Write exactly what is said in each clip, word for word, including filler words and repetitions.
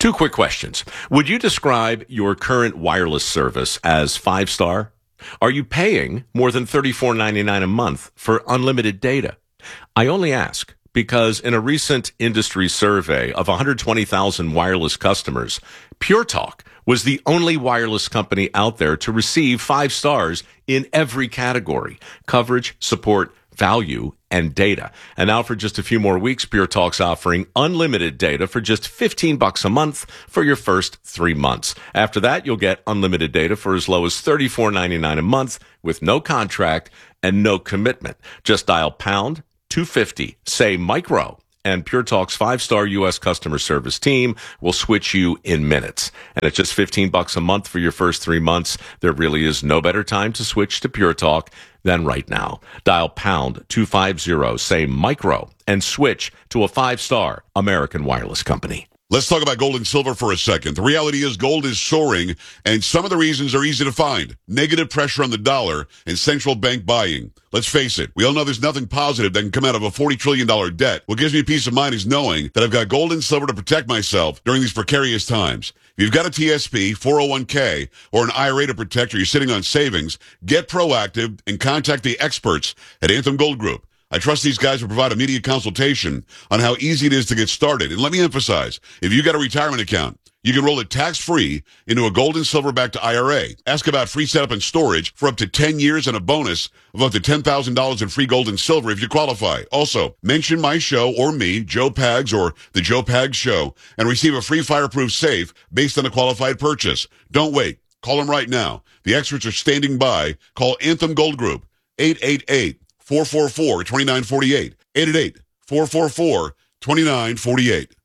Two quick questions. Would you describe your current wireless service as five-star? Are you paying more than thirty-four ninety-nine a month for unlimited data? I only ask because in a recent industry survey of one hundred twenty thousand wireless customers, Pure Talk was the only wireless company out there to receive five stars in every category: coverage, support, value, and data. And now for just a few more weeks, Pure Talk's offering unlimited data for just fifteen bucks a month for your first three months. After that, you'll get unlimited data for as low as thirty-four ninety-nine a month with no contract and no commitment. Just dial pound two fifty, say micro, and Pure Talk's five-star U S customer service team will switch you in minutes. And at just fifteen bucks a month for your first three months, there really is no better time to switch to Pure Talk than right now. Dial pound two fifty, say micro, and switch to a five-star American wireless company. Let's talk about gold and silver for a second. The reality is gold is soaring, and some of the reasons are easy to find. Negative pressure on the dollar and central bank buying. Let's face it, we all know there's nothing positive that can come out of a forty trillion dollars debt. What gives me peace of mind is knowing that I've got gold and silver to protect myself during these precarious times. If you've got a T S P, four oh one k, or an I R A to protect, or you're sitting on savings, get proactive and contact the experts at Anthem Gold Group. I trust these guys will provide immediate consultation on how easy it is to get started. And let me emphasize, if you got a retirement account, you can roll it tax-free into a gold and silver-backed I R A. Ask about free setup and storage for up to ten years and a bonus of up to ten thousand dollars in free gold and silver if you qualify. Also, mention my show or me, Joe Pags or The Joe Pags Show, and receive a free fireproof safe based on a qualified purchase. Don't wait. Call them right now. The experts are standing by. Call Anthem Gold Group, eight eight eight, four four four, two nine four eight, eight eight eight, four four four, two nine four eight.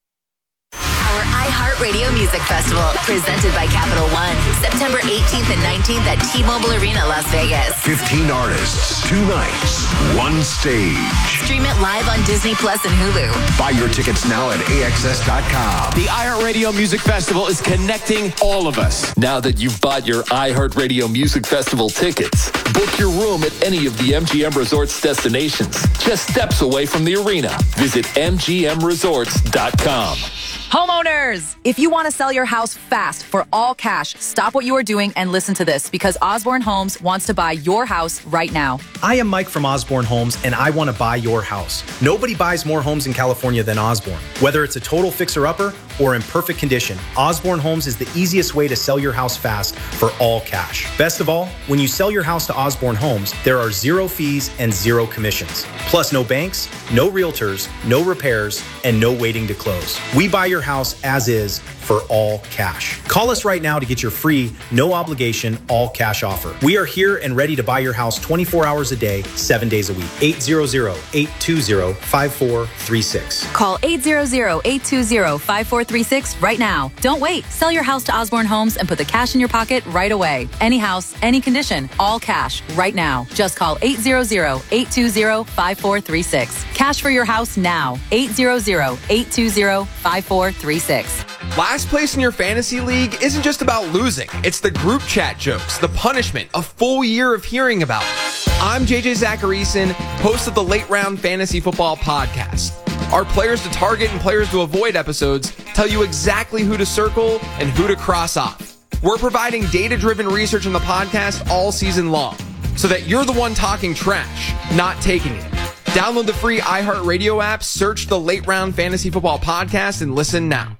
Our iHeartRadio Music Festival, presented by Capital One, September eighteenth and nineteenth at T-Mobile Arena, Las Vegas. fifteen artists, two nights, one stage. Stream it live on Disney Plus and Hulu. Buy your tickets now at A X S dot com. The iHeartRadio Music Festival is connecting all of us. Now that you've bought your iHeartRadio Music Festival tickets, book your room at any of the M G M Resorts destinations, just steps away from the arena. Visit M G M resorts dot com. Homeowners, if you want to sell your house fast for all cash, stop what you are doing and listen to this, because Osborne Homes wants to buy your house right now. I am Mike from Osborne Homes, and I want to buy your house. Nobody buys more homes in California than Osborne. Whether it's a total fixer-upper or in perfect condition, Osborne Homes is the easiest way to sell your house fast for all cash. Best of all, when you sell your house to Osborne Homes, there are zero fees and zero commissions. Plus no banks, no realtors, no repairs, and no waiting to close. We buy your house as is for all cash. Call us right now to get your free, no obligation, all cash offer. We are here and ready to buy your house twenty-four hours a day, seven days a week. eight hundred, eight two zero, five four three six. Call eight hundred, eight two zero, five four three six right now. Don't wait. Sell your house to Osborne Homes and put the cash in your pocket right away. Any house, any condition, all cash right now. Just call eight hundred, eight two zero, five four three six. Cash for your house now. eight hundred, eight two zero, five four three six. Last place in your fantasy league isn't just about losing. It's the group chat jokes, the punishment, a full year of hearing about it. I'm J J Zacharyson, host of the Late Round Fantasy Football Podcast. Our players to target and players to avoid episodes tell you exactly who to circle and who to cross off. We're providing data-driven research on the podcast all season long, so that you're the one talking trash, not taking it. Download the free iHeartRadio app, search the Late Round Fantasy Football Podcast, and listen now.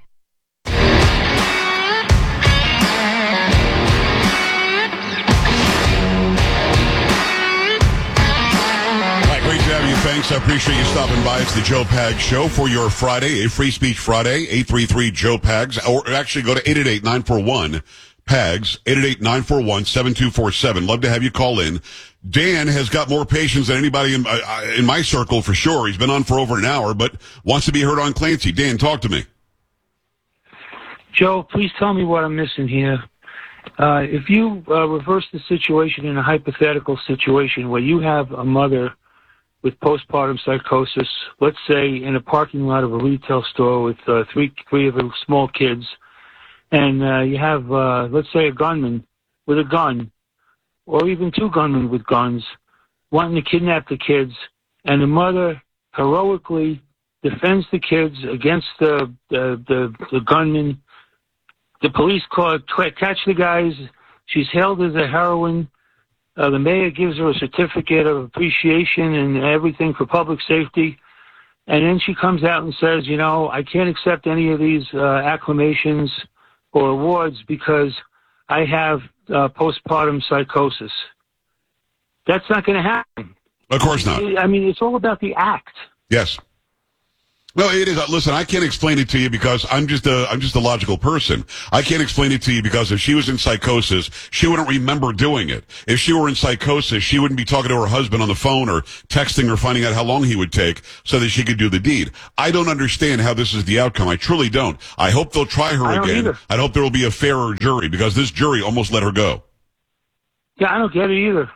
Thanks. I appreciate you stopping by. It's the Joe Pags Show for your Friday, a Free Speech Friday, eight three three Joe Pags, or actually go to eight eight eight, nine four one, PAGS, eight eight eight, nine four one, seven two four seven. Love to have you call in. Dan has got more patience than anybody in, uh, in my circle for sure. He's been on for over an hour, but wants to be heard on Clancy. Dan, talk to me. Joe, please tell me what I'm missing here. Uh, if you uh, reverse the situation in a hypothetical situation where you have a mother with postpartum psychosis, let's say in a parking lot of a retail store with uh, three three of her small kids, and uh, you have, uh, let's say, a gunman with a gun, or even two gunmen with guns, wanting to kidnap the kids, and the mother heroically defends the kids against the the, the, the gunman the police call, catch the guys. She's hailed as a heroine. Uh, the mayor gives her a certificate of appreciation and everything for public safety. And then she comes out and says, you know, I can't accept any of these uh, acclamations or awards because I have uh, postpartum psychosis. That's not going to happen. Of course not. I mean, it's all about the act. Yes. No, it is. Listen, I can't explain it to you because I'm just a I'm just a logical person. I can't explain it to you because if she was in psychosis, she wouldn't remember doing it. If she were in psychosis, she wouldn't be talking to her husband on the phone or texting or finding out how long he would take so that she could do the deed. I don't understand how this is the outcome. I truly don't. I hope they'll try her I don't again. either. I hope there will be a fairer jury because this jury almost let her go. Yeah, I don't get it either.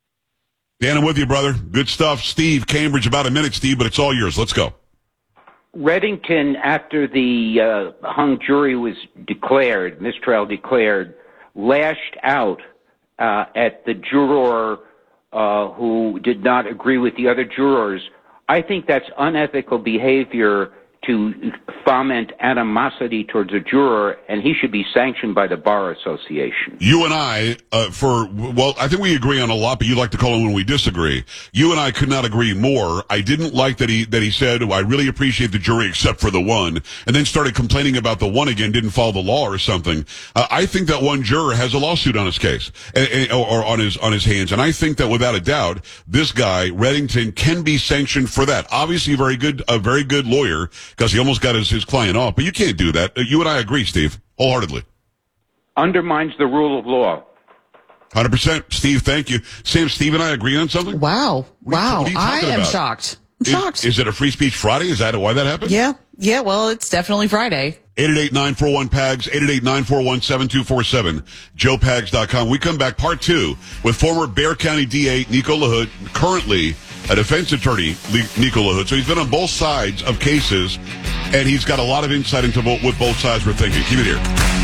Dan, I'm with you, brother. Good stuff. Steve, Cambridge, about a minute, Steve, but it's all yours. Let's go. Reddington, after the uh, hung jury was declared, mistrial declared, lashed out uh, at the juror uh, who did not agree with the other jurors. I think that's unethical behavior to foment animosity towards a juror, and he should be sanctioned by the Bar Association. You and I, uh, for, well, I think we agree on a lot, but you like to call it when we disagree. You and I could not agree more. I didn't like that he, that he said, well, I really appreciate the jury except for the one, and then started complaining about the one again, didn't follow the law or something. Uh, I think that one juror has a lawsuit on his case, and, and, or on his, on his hands, and I think that without a doubt, this guy, Reddington, can be sanctioned for that. Obviously, a very good, a very good lawyer, because he almost got his, his client off, but you can't do that. You and I agree, Steve, wholeheartedly. Undermines the rule of law. one hundred percent. Steve, thank you. Sam, Steve and I agree on something? Wow. What are you- wow. what are you I talking am about? shocked. I'm Is, shocked. is it a Free Speech Friday? Is that why that happened? Yeah. Yeah, well, it's definitely Friday. eight eight eight, nine four one, P A G S, eight eight eight, nine four one, seven two four seven, joe pags dot com. We come back, part two, with former Bexar County D A Nico LaHood, currently a defense attorney, Nico LaHood. So he's been on both sides of cases, and he's got a lot of insight into what both sides were thinking. Keep it here.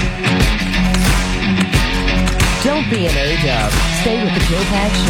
Don't be an A-dub. Stay with the Joe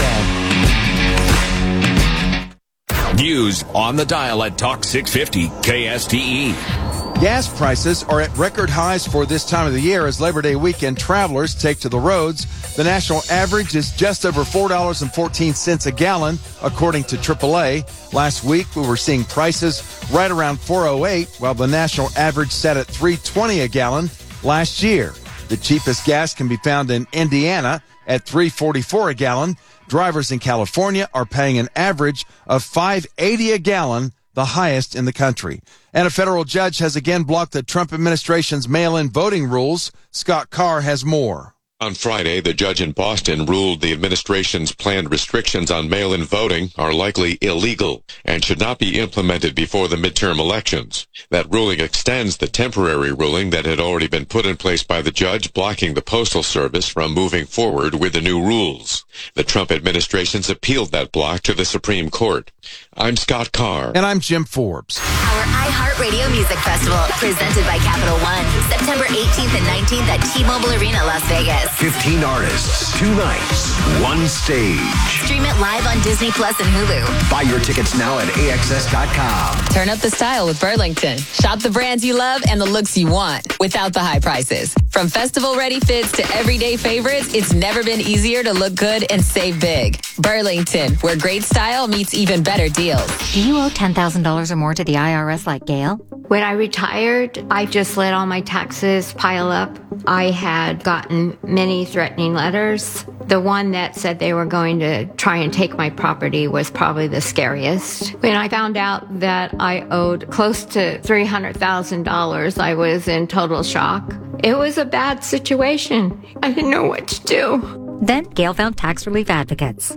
Pags Show. News on the dial at Talk six fifty K S T E. Gas prices are at record highs for this time of the year as Labor Day weekend travelers take to the roads. The national average is just over four dollars and fourteen cents a gallon, according to triple A. Last week, we were seeing prices right around four oh eight, while the national average sat at three twenty a gallon last year. The cheapest gas can be found in Indiana at three forty-four a gallon. Drivers in California are paying an average of five eighty a gallon, the highest in the country. And a federal judge has again blocked the Trump administration's mail-in voting rules. Scott Carr has more. On Friday, the judge in Boston ruled the administration's planned restrictions on mail-in voting are likely illegal and should not be implemented before the midterm elections. That ruling extends the temporary ruling that had already been put in place by the judge blocking the Postal Service from moving forward with the new rules. The Trump administration's appealed that block to the Supreme Court. I'm Scott Carr. And I'm Jim Forbes. Our iHeartRadio Music Festival, presented by Capital One, September eighteenth and nineteenth at T-Mobile Arena, Las Vegas. fifteen artists, two nights, one stage. Stream it live on Disney Plus and Hulu. Buy your tickets now at A X S dot com. Turn up the style with Burlington. Shop the brands you love and the looks you want without the high prices. From festival-ready fits to everyday favorites, it's never been easier to look good and save big. Burlington, where great style meets even better deals. Do you owe ten thousand dollars or more to the I R S like Gail? When I retired, I just let all my taxes pile up. I had gotten many threatening letters. The one that said they were going to try and take my property was probably the scariest. When I found out that I owed close to three hundred thousand dollars, I was in total shock. It was a bad situation. I didn't know what to do. Then Gail found tax relief advocates.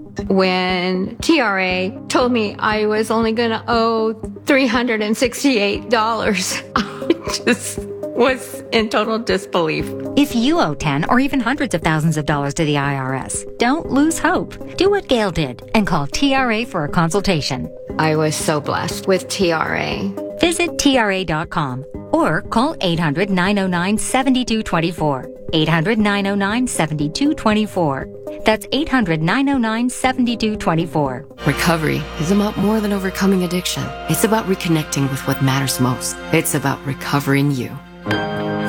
When T R A told me I was only going to owe three hundred sixty-eight dollars, I just was in total disbelief. If you owe ten or even hundreds of thousands of dollars to the I R S, don't lose hope. Do what Gail did and call T R A for a consultation. I was so blessed with T R A. Visit T R A dot com or call eight hundred, nine oh nine, seven two two four. eight hundred, nine oh nine, seven two two four. That's eight hundred, nine oh nine, seven two two four. Recovery is about more than overcoming addiction. It's about reconnecting with what matters most. It's about recovering you.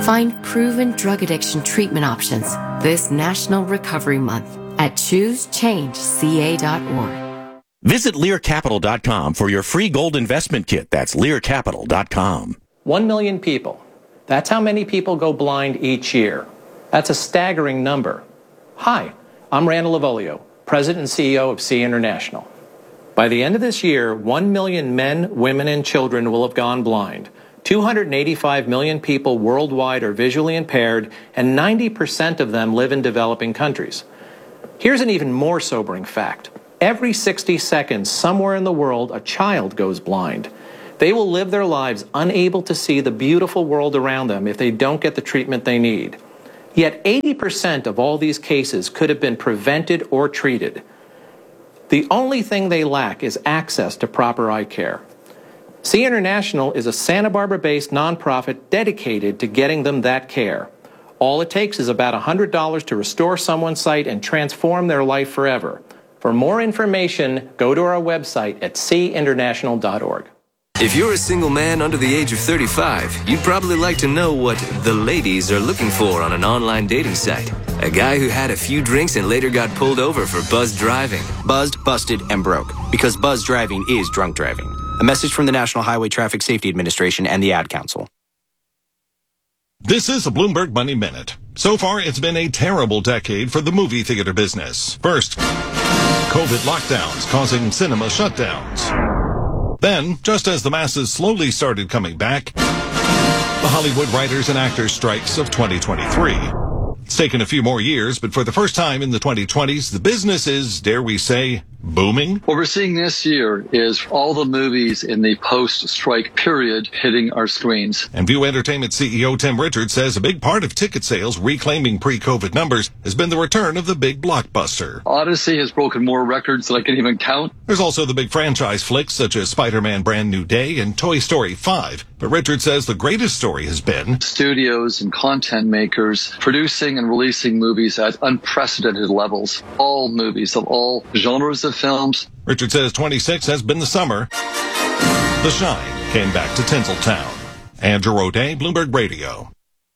Find proven drug addiction treatment options this National Recovery Month at choose change c a dot org. Visit Lear Capital dot com for your free gold investment kit. That's Lear Capital dot com. One million people. That's how many people go blind each year. That's a staggering number. Hi, I'm Randall Lavolio, President and C E O of C International. By the end of this year, one million men, women, and children will have gone blind. two hundred eighty-five million people worldwide are visually impaired, and ninety percent of them live in developing countries. Here's an even more sobering fact. Every sixty seconds, somewhere in the world, a child goes blind. They will live their lives unable to see the beautiful world around them if they don't get the treatment they need. Yet eighty percent of all these cases could have been prevented or treated. The only thing they lack is access to proper eye care. C International is a Santa Barbara-based nonprofit dedicated to getting them that care. All it takes is about one hundred dollars to restore someone's sight and transform their life forever. For more information, go to our website at c international dot org. If you're a single man under the age of thirty-five, you'd probably like to know what the ladies are looking for on an online dating site. A guy who had a few drinks and later got pulled over for buzzed driving. Buzzed, busted, and broke. Because buzzed driving is drunk driving. A message from the National Highway Traffic Safety Administration and the Ad Council. This is a Bloomberg Money Minute. So far, it's been a terrible decade for the movie theater business. First, COVID lockdowns causing cinema shutdowns. Then, just as the masses slowly started coming back, the Hollywood writers and actors strikes of twenty twenty-three. It's taken a few more years, but for the first time in the twenty twenties, the business is, dare we say, booming. What we're seeing this year is all the movies in the post-strike period hitting our screens. And View Entertainment C E O Tim Richards says a big part of ticket sales reclaiming pre-COVID numbers has been the return of the big blockbuster. Odyssey has broken more records than I can even count. There's also the big franchise flicks such as Spider-Man Brand New Day and Toy Story five. But Richards says the greatest story has been studios and content makers producing and releasing movies at unprecedented levels. All movies of all genres of films. Richard says twenty-six has been the summer. The shine came back to Tinseltown. Andrew O'Day, Bloomberg Radio.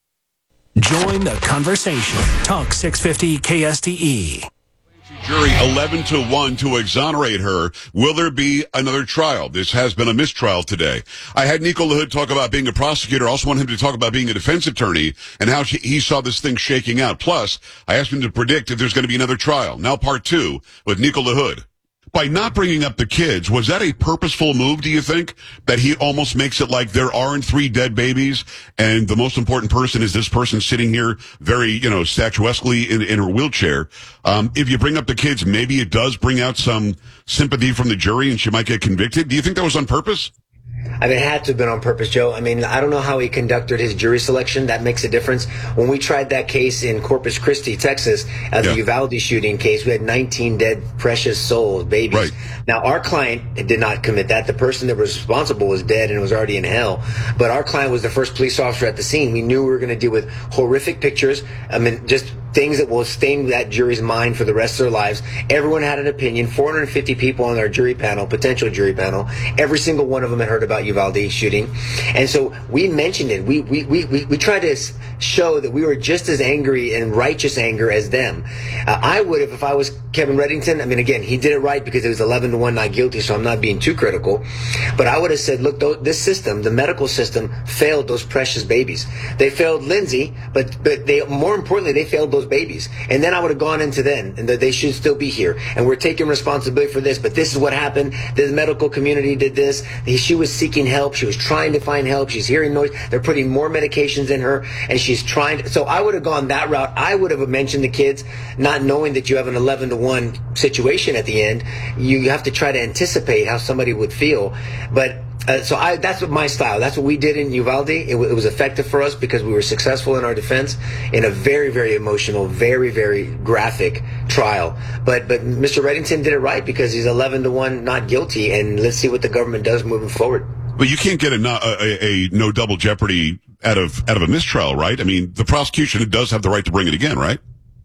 Join the conversation. Talk six fifty K S T E. Jury eleven to one to exonerate her. Will there be another trial? This has been a mistrial today. I had Nico LaHood talk about being a prosecutor. I also want him to talk about being a defense attorney and how she, he saw this thing shaking out. Plus, I asked him to predict if there's going to be another trial. Now part two with Nico LaHood. By not bringing up the kids, was that a purposeful move, do you think? That he almost makes it like there aren't three dead babies, and the most important person is this person sitting here very, you know, statuesquely in, in her wheelchair. Um, if you bring up the kids, maybe it does bring out some sympathy from the jury, and she might get convicted. Do you think that was on purpose? I mean, it had to have been on purpose, Joe. I mean, I don't know how he conducted his jury selection. That makes a difference. When we tried that case in Corpus Christi, Texas, uh, the yeah. Uvalde shooting case, we had nineteen dead, precious souls, babies. Right. Now, our client did not commit that. The person that was responsible was dead and was already in hell. But our client was the first police officer at the scene. We knew we were going to deal with horrific pictures. I mean, just things that will stain that jury's mind for the rest of their lives. Everyone had an opinion. four hundred fifty people on our jury panel, potential jury panel. Every single one of them had heard about Uvalde shooting. And so we mentioned it. We, we, we, we, we tried to show that we were just as angry and righteous anger as them. Uh, I would have, if I was Kevin Reddington, I mean, again, he did it right because it was eleven to one not guilty, so I'm not being too critical. But I would have said, look, th- this system, the medical system, failed those precious babies. They failed Lindsay, but, but they, more importantly, they failed those babies. And then I would have gone into then, and that they should still be here. And we're taking responsibility for this, but this is what happened. The medical community did this. She was seeking help. She was trying to find help. She's hearing noise. They're putting more medications in her, and she's trying to, so I would have gone that route. I would have mentioned the kids, not knowing that you have an eleven to one situation at the end. You have to try to anticipate how somebody would feel. But Uh, so I, that's what my style. That's what we did in Uvalde. It, w- it was effective for us because we were successful in our defense in a very, very emotional, very, very graphic trial. But but Mister Reddington did it right because he's eleven to one not guilty, and let's see what the government does moving forward. But you can't get a, no, a, a no double jeopardy out of out of a mistrial, right? I mean, the prosecution does have the right to bring it again, right?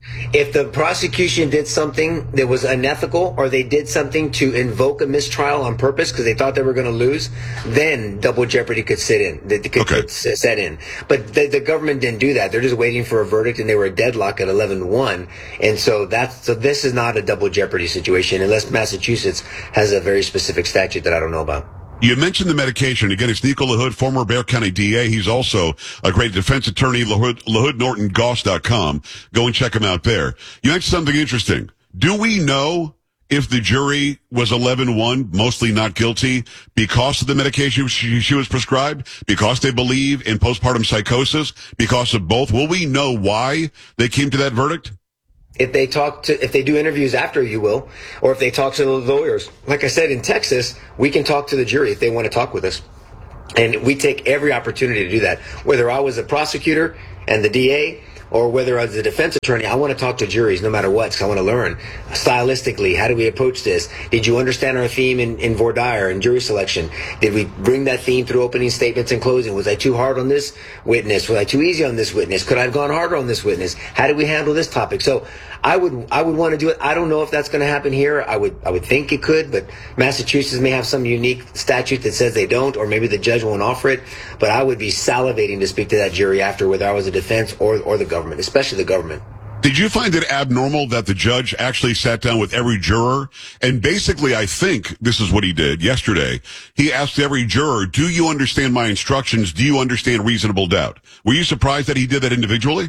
If the prosecution did something that was unethical, or they did something to invoke a mistrial on purpose because they thought they were going to lose, then double jeopardy could sit in. They could, okay. could set in. But the, the government didn't do that. They're just waiting for a verdict, and they were a deadlock at eleven one. And so that's so this is not a double jeopardy situation unless Massachusetts has a very specific statute that I don't know about. You mentioned the medication. Again, it's Nico LaHood, former Bexar County D A. He's also a great defense attorney, LaHood, LaHood Norton Goss dot com. Go and check him out there. You mentioned something interesting. Do we know if the jury was eleven one, mostly not guilty, because of the medication she, she was prescribed, because they believe in postpartum psychosis, because of both? Will we know why they came to that verdict? If they talk to, if they do interviews after, you will, or if they talk to the lawyers. Like I said, in Texas, we can talk to the jury if they want to talk with us. And we take every opportunity to do that. Whether I was a prosecutor and the D A, or whether I was a defense attorney, I want to talk to juries no matter what, because I want to learn. Stylistically, how do we approach this? Did you understand our theme in, in voir dire and jury selection? Did we bring that theme through opening statements and closing? Was I too hard on this witness? Was I too easy on this witness? Could I have gone harder on this witness? How did we handle this topic? So I would I would want to do it. I don't know if that's going to happen here. I would I would think it could, but Massachusetts may have some unique statute that says they don't, or maybe the judge won't offer it. But I would be salivating to speak to that jury after, whether I was a defense or or the government, especially the government. Did you find it abnormal that the judge actually sat down with every juror? And basically, I think this is what he did yesterday. He asked every juror, do you understand my instructions? Do you understand reasonable doubt? Were you surprised that he did that individually?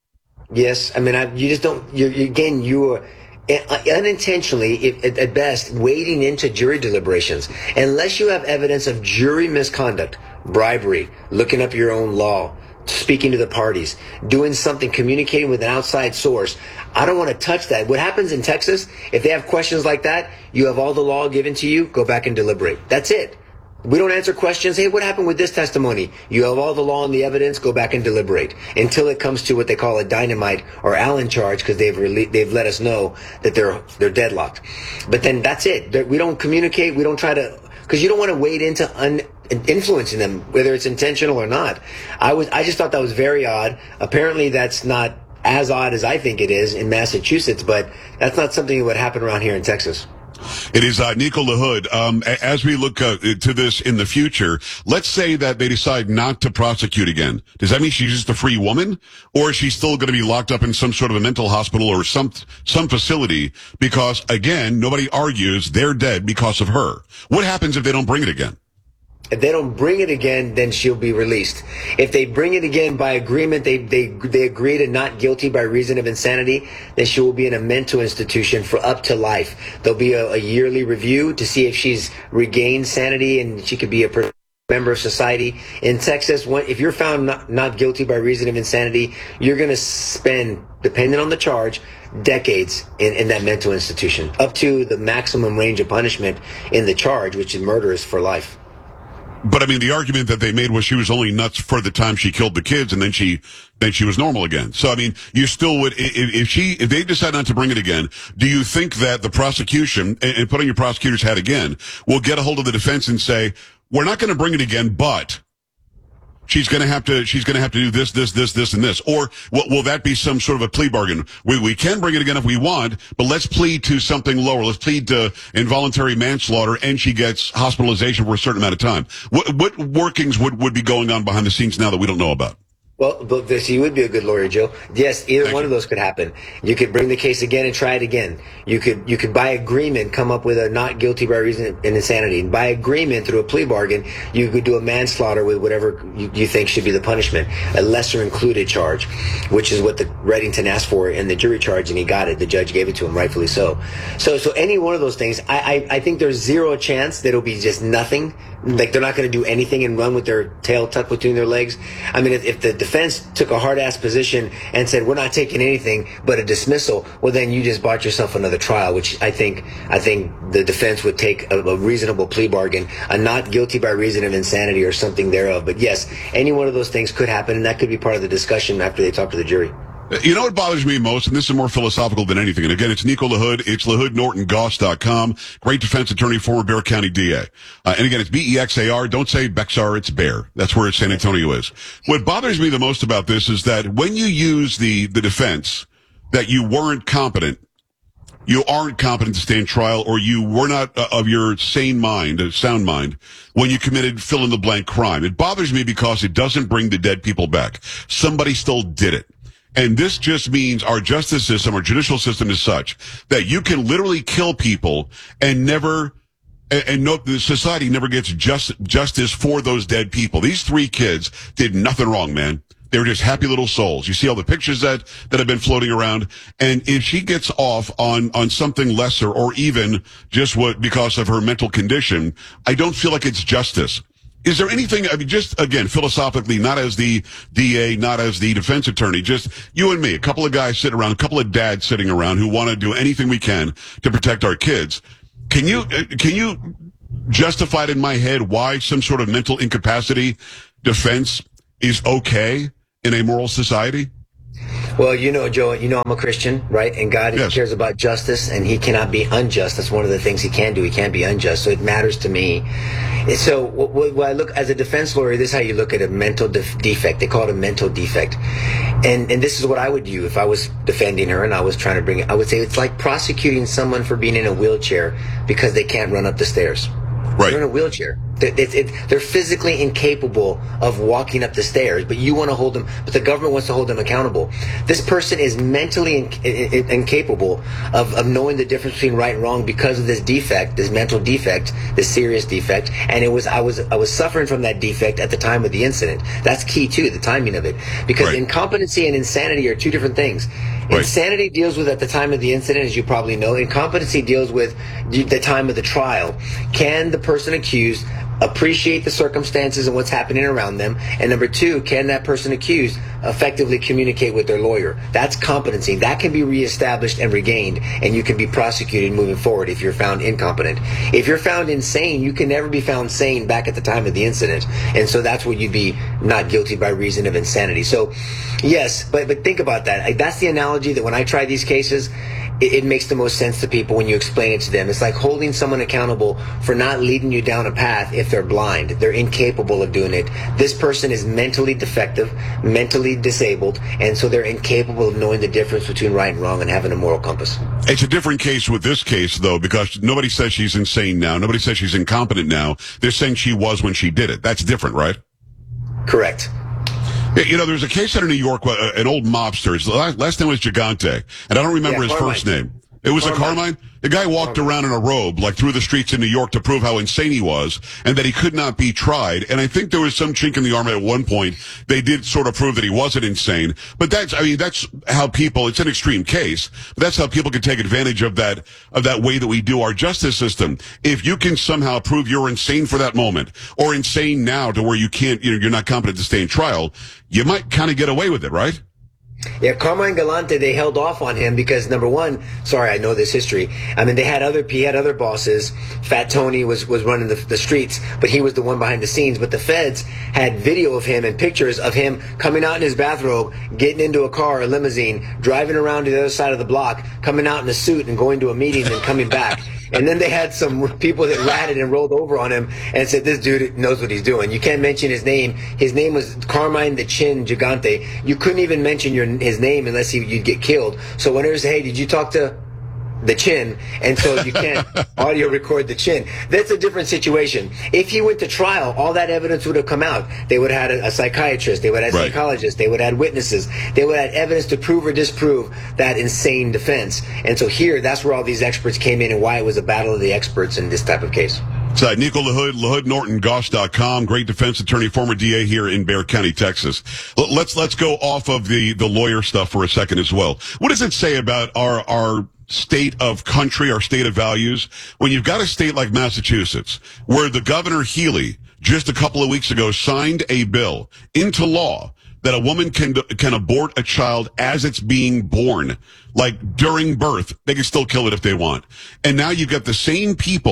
Yes. I mean, I, you just don't, you're, you, again, you are unintentionally, if, at, at best, wading into jury deliberations. Unless you have evidence of jury misconduct, bribery, looking up your own law, speaking to the parties, doing something, communicating with an outside source. I don't want to touch that. What happens in Texas, if they have questions like that, you have all the law given to you, go back and deliberate. That's it. We don't answer questions. Hey, what happened with this testimony? You have all the law and the evidence, go back and deliberate until it comes to what they call a dynamite or Allen charge, because they've rele- they've let us know that they're they're deadlocked. But then that's it. They're, we don't communicate. We don't try to, because you don't want to wade into un, influencing them, whether it's intentional or not. I was I just thought that was very odd. Apparently, that's not as odd as I think it is in Massachusetts, but that's not something that would happen around here in Texas. It is uh, Nico LaHood. Um, as we look uh, to this in the future, let's say that they decide not to prosecute again. Does that mean she's just a free woman, or is she still going to be locked up in some sort of a mental hospital or some some facility? Because again, nobody argues they're dead because of her. What happens if they don't bring it again? If they don't bring it again, then she'll be released. If they bring it again by agreement, they they they agree to not guilty by reason of insanity, then she will be in a mental institution for up to life. There'll be a, a yearly review to see if she's regained sanity and she could be a member of society. In Texas, when, if you're found not, not guilty by reason of insanity, you're going to spend, depending on the charge, decades in, in that mental institution, up to the maximum range of punishment in the charge, which is murder, is for life. But I mean, the argument that they made was she was only nuts for the time she killed the kids, and then she then she was normal again. So I mean, you still would, if, if she if they decide not to bring it again, do you think that the prosecution, and, and put on your prosecutor's hat again, will get a hold of the defense and say, we're not going to bring it again, but she's going to have to she's going to have to do this, this, this, this, and this? Or will, will that be some sort of a plea bargain? We we can bring it again if we want, but let's plead to something lower. Let's plead to involuntary manslaughter, and she gets hospitalization for a certain amount of time. What what workings would, would be going on behind the scenes now that we don't know about? Well, but this, you would be a good lawyer, Joe. Yes, either Thank one you. of those could happen. You could bring the case again and try it again. You could, you could by agreement come up with a not guilty by reason of insanity. And by agreement, through a plea bargain, you could do a manslaughter with whatever you, you think should be the punishment, a lesser included charge, which is what the Reddington asked for in the jury charge, and he got it. The judge gave it to him, rightfully so. So, so any one of those things, I, I, I think there's zero chance that it'll be just nothing. Like they're not going to do anything and run with their tail tucked between their legs. I mean, if, if the defense took a hard-ass position and said, we're not taking anything but a dismissal, well, then you just bought yourself another trial, which I think I think the defense would take a, a reasonable plea bargain, a not guilty by reason of insanity or something thereof. But yes, any one of those things could happen, and that could be part of the discussion after they talk to the jury. You know what bothers me most, and this is more philosophical than anything, and again, it's Nico LaHood, it's LaHood Norton Goss dot com, great defense attorney, former Bexar County D A. Uh, and again, it's B E X A R, don't say Bexar, it's Bear. That's where San Antonio is. What bothers me the most about this is that when you use the, the defense that you weren't competent, you aren't competent to stand trial, or you were not uh, of your sane mind, uh, sound mind, when you committed fill-in-the-blank crime. It bothers me because it doesn't bring the dead people back. Somebody still did it. And this just means our justice system, our judicial system is such that you can literally kill people and never, and, and no, the society never gets just, justice for those dead people. These three kids did nothing wrong, man. They were just happy little souls. You see all the pictures that, that have been floating around. And if she gets off on, on something lesser or even just what, because of her mental condition, I don't feel like it's justice. Is there anything, I mean, just again, philosophically, not as the D A, not as the defense attorney, just you and me, a couple of guys sitting around, a couple of dads sitting around who want to do anything we can to protect our kids. Can you, can you justify it in my head why some sort of mental incapacity defense is okay in a moral society? Well, you know, Joe, you know I'm a Christian, right? And God yes. cares about justice, and he cannot be unjust. That's one of the things he can do. He can't be unjust. So it matters to me. And so when I look as a defense lawyer, this is how you look at a mental def- defect. They call it a mental defect. And and this is what I would do if I was defending her and I was trying to bring it. I would say it's like prosecuting someone for being in a wheelchair because they can't run up the stairs. Right. They're in a wheelchair. They're, it, it, they're physically incapable of walking up the stairs, but you want to hold them, but the government wants to hold them accountable. This person is mentally in, in, incapable of, of knowing the difference between right and wrong because of this defect, this mental defect, this serious defect. And it was, I was, I was suffering from that defect at the time of the incident. That's key too, the timing of it. Because right. incompetency and insanity are two different things. Right. Insanity deals with at the time of the incident, as you probably know. Incompetency deals with the time of the trial. Can the person accused appreciate the circumstances and what's happening around them? And number two, can that person accused effectively communicate with their lawyer? That's competency. That can be reestablished and regained, and you can be prosecuted moving forward if you're found incompetent. If you're found insane, you can never be found sane back at the time of the incident. And so that's where you'd be not guilty by reason of insanity. So, yes, but but think about that. That's the analogy that when I try these cases, it, it makes the most sense to people when you explain it to them. It's like holding someone accountable for not leading you down a path if they're blind. They're incapable of doing it. This person is mentally defective, mentally disabled, and so they're incapable of knowing the difference between right and wrong and having a moral compass. It's a different case with this case, though, because nobody says she's insane now. Nobody says she's incompetent now. They're saying she was when she did it. That's different, right? Correct. You know, there's a case out of New York, uh, an old mobster. Last, last name was Gigante, and I don't remember yeah, his Carmine. first name. It was Carmine. a Carmine? The guy walked around in a robe, like through the streets in New York to prove how insane he was and that he could not be tried. And I think there was some chink in the armor at one point. They did sort of prove that he wasn't insane. But that's, I mean, that's how people, it's an extreme case, but that's how people can take advantage of that, of that way that we do our justice system. If you can somehow prove you're insane for that moment or insane now to where you can't, you know, you're not competent to stay in trial, you might kind of get away with it, right? Yeah, Carmine Galante, they held off on him because, number one, sorry, I know this history. I mean, they had other, he had other bosses. Fat Tony was, was running the, the streets, but he was the one behind the scenes. But the feds had video of him and pictures of him coming out in his bathrobe, getting into a car, a limousine, driving around to the other side of the block, coming out in a suit and going to a meeting and coming back. And then they had some people that ratted and rolled over on him and said, this dude knows what he's doing. You can't mention his name. His name was Carmine the Chin Gigante. You couldn't even mention your his name unless he, you'd get killed. So whenever they say, hey, did you talk to the Chin? And so you can't audio record the Chin. That's a different situation. If he went to trial, all that evidence would have come out. They would have had a, a psychiatrist. They would have had right. psychologists. They would have had witnesses. They would have had evidence to prove or disprove that insane defense. And so here, that's where all these experts came in and why it was a battle of the experts in this type of case. It's uh, Nico LaHood, LaHood Norton Goss dot com, great defense attorney, former D A here in Bexar County, Texas. L- let's let's go off of the, the lawyer stuff for a second as well. What does it say about our our state of country, our state of values, when you've got a state like Massachusetts, where the Governor Healy just a couple of weeks ago signed a bill into law that a woman can can abort a child as it's being born, like during birth. They can still kill it if they want. And now you've got the same people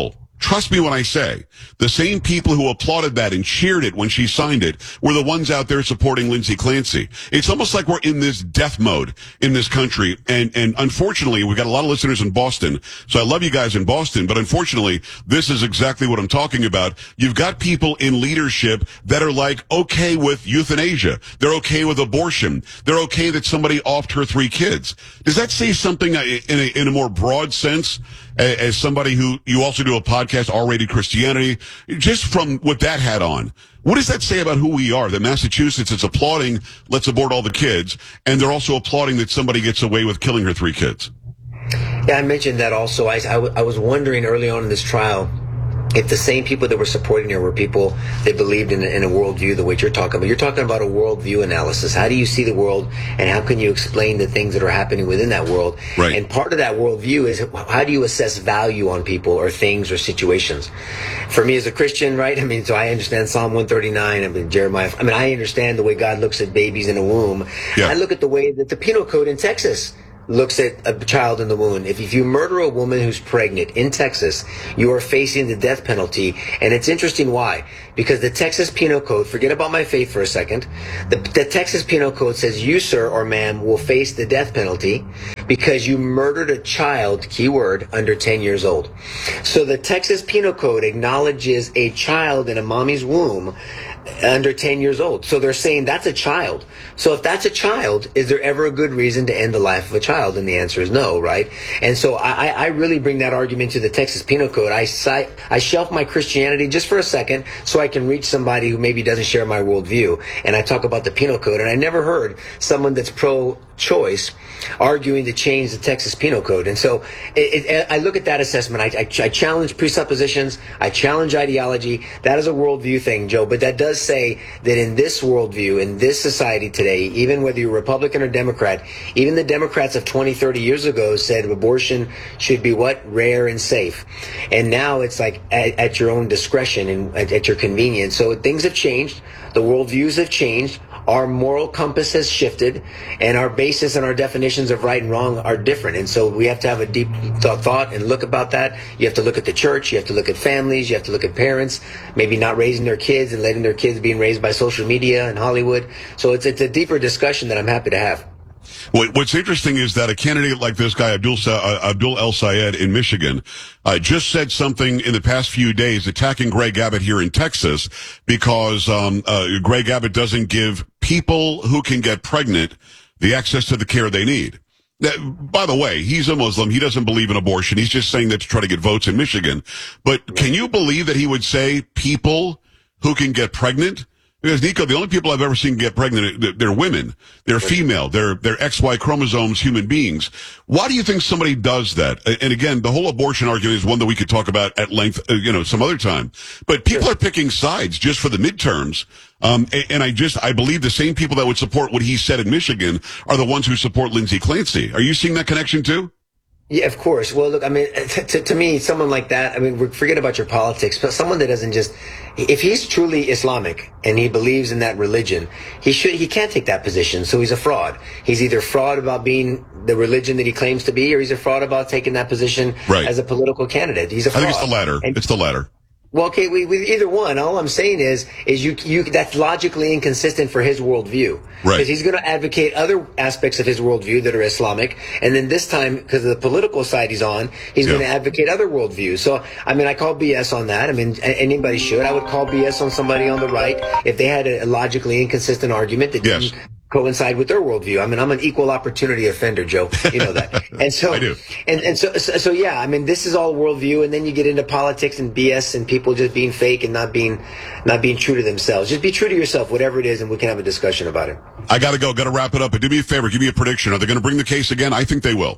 Trust me when I say, the same people who applauded that and cheered it when she signed it were the ones out there supporting Lindsay Clancy. It's almost like we're in this death mode in this country. And, and unfortunately, we've got a lot of listeners in Boston. So I love you guys in Boston. But unfortunately, this is exactly what I'm talking about. You've got people in leadership that are like okay with euthanasia. They're okay with abortion. They're okay that somebody offed her three kids. Does that say something in a, in a more broad sense? As somebody who, you also do a podcast, R-Rated Christianity, just from what that had on, what does that say about who we are? That Massachusetts is applauding, let's abort all the kids, and they're also applauding that somebody gets away with killing her three kids. Yeah, I mentioned that also. I, I, I was wondering early on in this trial if the same people that were supporting her were people that believed in, in a worldview the way you're talking about. You're talking about a worldview analysis. How do you see the world, and how can you explain the things that are happening within that world? Right. And part of that worldview is how do you assess value on people or things or situations? For me as a Christian, right, I mean, so I understand Psalm one thirty-nine, I mean, Jeremiah, I mean, I understand the way God looks at babies in a womb. Yeah. I look at the way that the penal code in Texas looks at a child in the womb. If, if you murder a woman who's pregnant in Texas, you are facing the death penalty. And it's interesting why. Because the Texas Penal Code, forget about my faith for a second, the, the Texas Penal Code says you, sir or ma'am, will face the death penalty because you murdered a child, keyword, under ten years old. So the Texas Penal Code acknowledges a child in a mommy's womb under ten years old. So they're saying that's a child. So if that's a child, is there ever a good reason to end the life of a child? And the answer is no, right? And so I, I really bring that argument to the Texas Penal Code. I cite, I shelf my Christianity just for a second so I can reach somebody who maybe doesn't share my worldview. And I talk about the Penal Code. And I never heard someone that's pro-choice arguing to change the Texas Penal Code. And so it, it, I look at that assessment. I, I, I challenge presuppositions. I challenge ideology. That is a worldview thing, Joe. But that does say that in this worldview, in this society today, even whether you're Republican or Democrat, even the Democrats of twenty, thirty years ago said abortion should be what? Rare and safe. And now it's like at, at your own discretion and at, at your convenience. So things have changed. The worldviews have changed. Our moral compass has shifted, and our basis and our definitions of right and wrong are different. And so we have to have a deep th- thought and look about that. You have to look at the church. You have to look at families. You have to look at parents, maybe not raising their kids and letting their kids being raised by social media and Hollywood. So it's, it's a deeper discussion that I'm happy to have. What's interesting is that a candidate like this guy, Abdul, uh, Abdul El Sayed in Michigan, uh, just said something in the past few days attacking Greg Abbott here in Texas because um, uh, Greg Abbott doesn't give people who can get pregnant the access to the care they need. That, by the way, he's a Muslim. He doesn't believe in abortion. He's just saying that to try to get votes in Michigan. But can you believe that he would say people who can get pregnant? Because, Nico, the only people I've ever seen get pregnant, they're women. They're female. They're, they're X Y chromosomes human beings. Why do you think somebody does that? And again, the whole abortion argument is one that we could talk about at length, uh, you know, some other time. But people are picking sides just for the midterms. Um, and, and I just, I believe the same people that would support what he said in Michigan are the ones who support Lindsay Clancy. Are you seeing that connection too? Yeah, of course. Well, look, I mean, to, to me, someone like that, I mean, forget about your politics, but someone that doesn't just, if he's truly Islamic and he believes in that religion, he should, he can't take that position. So he's a fraud. He's either fraud about being the religion that he claims to be, or he's a fraud about taking that position right. as a political candidate. He's a fraud. I think it's the latter. And, it's the latter. Well, okay, we, with either one, all I'm saying is, is you, you, that's logically inconsistent for his worldview. Right. Because he's going to advocate other aspects of his worldview that are Islamic. And then this time, because of the political side he's on, he's yeah. going to advocate other worldviews. So, I mean, I call B S on that. I mean, anybody should. I would call B S on somebody on the right if they had a logically inconsistent argument that yes. didn't coincide with their worldview. I mean, I'm an equal opportunity offender, Joe. You know that. And so, I do. And, and so, so, so, yeah, I mean, this is all worldview. And then you get into politics and B S and people just being fake and not being, not being true to themselves. Just be true to yourself, whatever it is, and we can have a discussion about it. I gotta go. Gotta wrap it up. But do me a favor. Give me a prediction. Are they going to bring the case again? I think they will.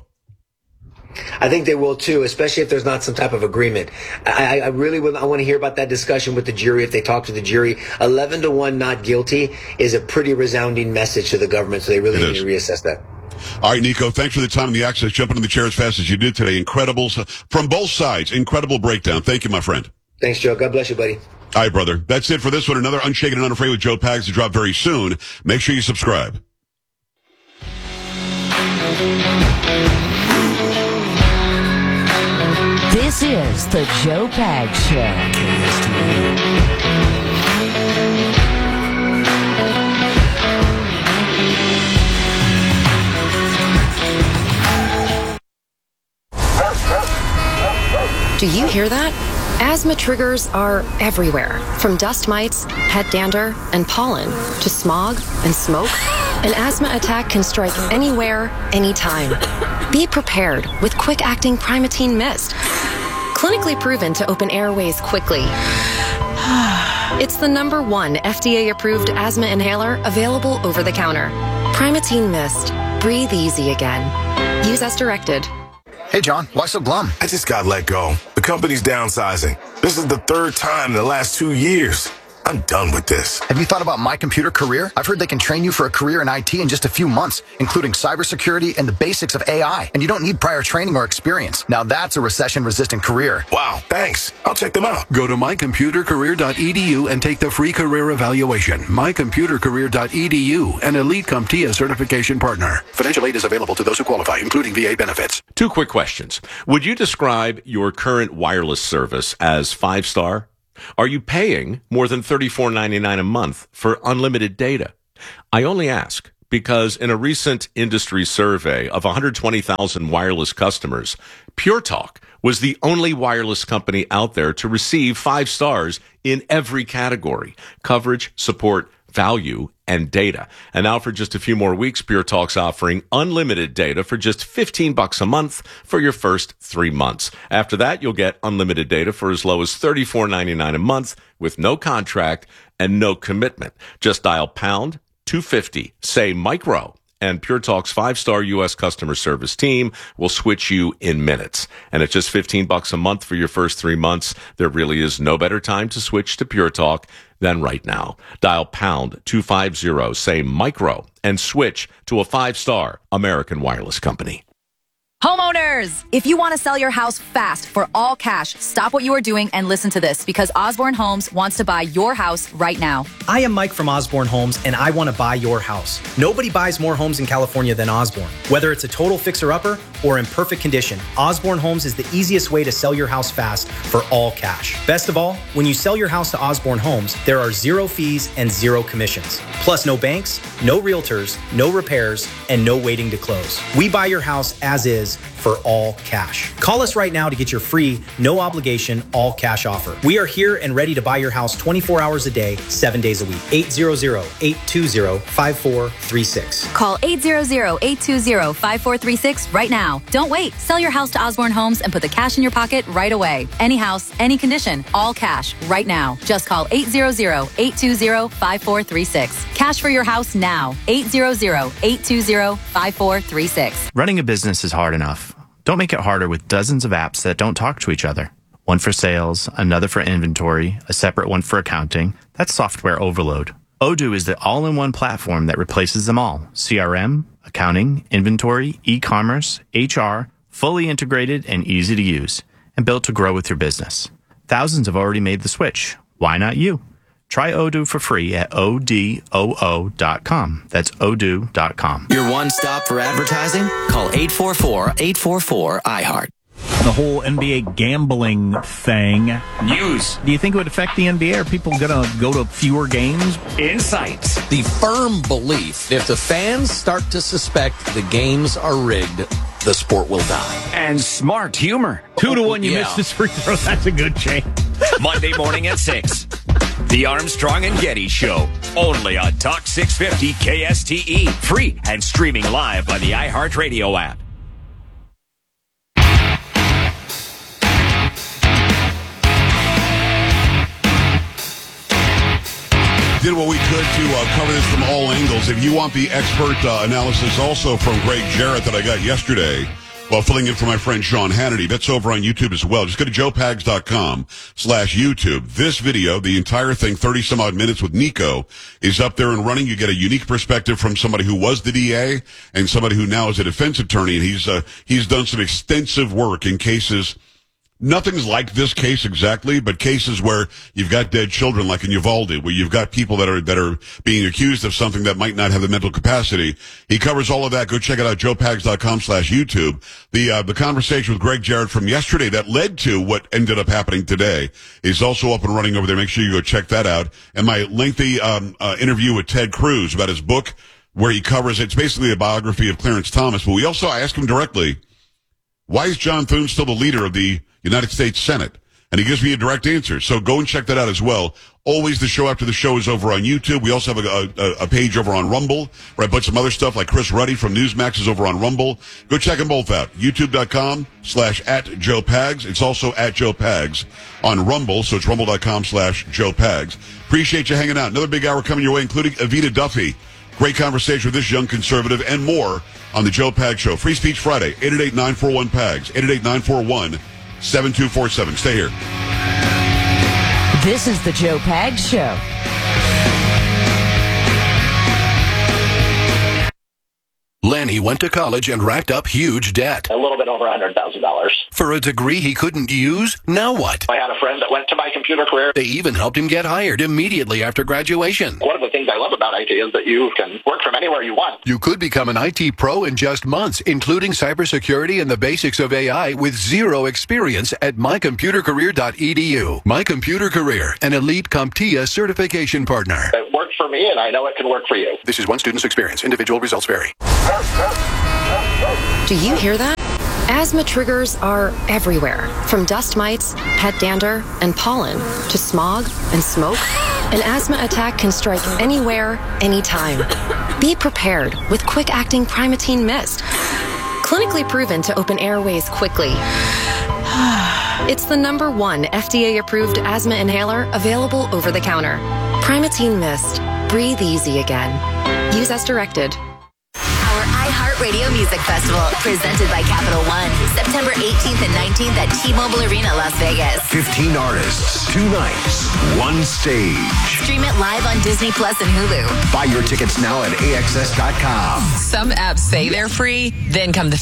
I think they will too, especially if there's not some type of agreement. I, I really would. I want to hear about that discussion with the jury. If they talk to the jury, eleven to one not guilty is a pretty resounding message to the government. So they really need to reassess that. All right, Nico, thanks for the time and the access. Jumping in the chair as fast as you did today. Incredible from both sides. Incredible breakdown. Thank you, my friend. Thanks, Joe. God bless you, buddy. All right, brother. That's it for this one. Another Unshaken and Unafraid with Joe Pags to drop very soon. Make sure you subscribe. This This is the Joe Pags Show. K S T A. Do you hear that? Asthma triggers are everywhere, from dust mites, head dander, and pollen, to smog and smoke. An asthma attack can strike anywhere, anytime. Be prepared with quick-acting Primatene Mist. Clinically proven to open airways quickly. It's the number one F D A-approved asthma inhaler available over the counter. Primatene Mist. Breathe easy again. Use as directed. Hey, John, why so glum? I just got let go. The company's downsizing. This is the third time in the last two years. I'm done with this. Have you thought about My Computer Career? I've heard they can train you for a career in I T in just a few months, including cybersecurity and the basics of A I. And you don't need prior training or experience. Now that's a recession-resistant career. Wow, thanks. I'll check them out. Go to my computer career dot e d u and take the free career evaluation. my computer career dot e d u, an Elite CompTIA certification partner. Financial aid is available to those who qualify, including V A benefits. Two quick questions. Would you describe your current wireless service as five-star? Are you paying more than thirty-four ninety-nine a month for unlimited data? I only ask because in a recent industry survey of one hundred twenty thousand wireless customers, Pure Talk was the only wireless company out there to receive five stars in every category: coverage, support, value, and data. And now for just a few more weeks, Pure Talk's offering unlimited data for just fifteen bucks a month for your first three months. After that, you'll get unlimited data for as low as thirty-four ninety-nine a month with no contract and no commitment. Just dial pound two fifty, say micro, and Pure Talk's five-star U S customer service team will switch you in minutes. And at just fifteen bucks a month for your first three months, there really is no better time to switch to Pure Talk than right now. Dial pound two fifty, say micro, and switch to a five-star American wireless company. Homeowners, if you want to sell your house fast for all cash, stop what you are doing and listen to this, because Osborne Homes wants to buy your house right now. I am Mike from Osborne Homes, and I want to buy your house. Nobody buys more homes in California than Osborne. Whether it's a total fixer-upper or in perfect condition, Osborne Homes is the easiest way to sell your house fast for all cash. Best of all, when you sell your house to Osborne Homes, there are zero fees and zero commissions. Plus no banks, no realtors, no repairs, and no waiting to close. We buy your house as is for all cash. Call us right now to get your free, no obligation, all cash offer. We are here and ready to buy your house twenty-four hours a day, seven days a week. eight hundred, eight two zero, five four three six. Call eight hundred, eight two zero, five four three six right now. Don't wait. Sell your house to Osborne Homes and put the cash in your pocket right away. Any house, any condition, all cash right now. Just call eight hundred, eight two zero, five four three six. Cash for your house now. eight hundred, eight two zero, five four three six. Running a business is hard enough. Don't make it harder with dozens of apps that don't talk to each other. One for sales, another for inventory, a separate one for accounting. That's software overload. Odoo is the all-in-one platform that replaces them all. C R M, accounting, inventory, e-commerce, H R, fully integrated and easy to use, and built to grow with your business. Thousands have already made the switch. Why not you? Try Odoo for free at O D O O dot com. That's odoo dot com. Your one stop for advertising? Call eight four four, eight four four, I heart. The whole N B A gambling thing. News. Do you think it would affect the N B A? Are people going to go to fewer games? Insights. The firm belief, if the fans start to suspect the games are rigged, the sport will die. And smart humor. Two to one, you Yeah. missed this free throw. That's a good chain. Monday morning at six. The Armstrong and Getty Show. Only on Talk six fifty K S T E. Free and streaming live by the iHeartRadio app. Did what we could to uh, cover this from all angles. If you want the expert uh, analysis also from Greg Jarrett that I got yesterday while filling in for my friend Sean Hannity, that's over on YouTube as well. Just go to joe pags dot com slash YouTube. This video, the entire thing, thirty some odd minutes with Nico, is up there and running. You get a unique perspective from somebody who was the D A and somebody who now is a defense attorney. And he's, uh, he's done some extensive work in cases Nothing's like this case exactly, but cases where you've got dead children, like in Uvalde, where you've got people that are that are being accused of something that might not have the mental capacity. He covers all of that. Go check it out, joe pags dot com slash YouTube. The uh, the conversation with Greg Jarrett from yesterday that led to what ended up happening today is also up and running over there. Make sure you go check that out. And my lengthy um, uh, interview with Ted Cruz about his book, where he covers, it's basically a biography of Clarence Thomas. But we also, I asked him directly, why is John Thune still the leader of the United States Senate? And he gives me a direct answer. So go and check that out as well. Always the show after the show is over on YouTube. We also have a, a, a page over on Rumble where I put some other stuff like Chris Ruddy from Newsmax is over on Rumble. Go check them both out. YouTube.com slash at Joe Pags. It's also at Joe Pags on Rumble. So it's rumble.com slash Joe Pags. Appreciate you hanging out. Another big hour coming your way, including Evita Duffy. Great conversation with this young conservative and more on the Joe Pags Show. Free Speech Friday, eight eight eight, nine four one, P A G S, eight eight eight, nine four one, seven two four seven. Stay here. This is the Joe Pags Show. Lanny went to college and racked up huge debt. A little bit over one hundred thousand dollars. For a degree he couldn't use? Now what? I had a friend that went to my computer career. They even helped him get hired immediately after graduation. One of the things I love about I T is that you can work from anywhere you want. You could become an I T pro in just months, including cybersecurity and the basics of A I with zero experience at my computer career dot e d u. My Computer Career, an elite CompTIA certification partner. It worked for me, and I know it can work for you. This is one student's experience. Individual results vary. Do you hear that? Asthma triggers are everywhere, from dust mites, pet dander, and pollen, to smog and smoke. An asthma attack can strike anywhere, anytime. Be prepared with quick-acting Primatene Mist. Clinically proven to open airways quickly. It's the number one F D A-approved asthma inhaler available over the counter. Primatene Mist. Breathe easy again. Use as directed. Our iHeartRadio Music Festival, presented by Capital One, September eighteenth and nineteenth at T-Mobile Arena, Las Vegas. fifteen artists, two nights, one stage. Stream it live on Disney Plus and Hulu. Buy your tickets now at A X S dot com. Some apps say they're free, then come the